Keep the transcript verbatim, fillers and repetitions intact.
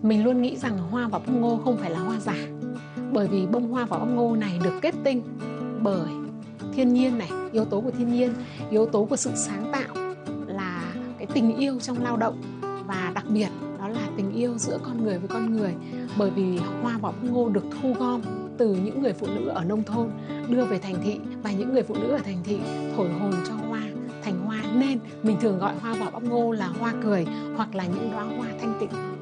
Mình luôn nghĩ rằng hoa vỏ bắp ngô không phải là hoa giả, bởi vì bông hoa vỏ bắp ngô này được kết tinh bởi thiên nhiên này, yếu tố của thiên nhiên, yếu tố của sự sáng tạo, là cái tình yêu trong lao động, và đặc biệt đó là tình yêu giữa con người với con người. Bởi vì hoa vỏ bắp ngô được thu gom từ những người phụ nữ ở nông thôn đưa về thành thị, và những người phụ nữ ở thành thị thổi hồn cho hoa thành hoa, nên mình thường gọi hoa vỏ bắp ngô là hoa cười hoặc là những đóa hoa thanh tịnh.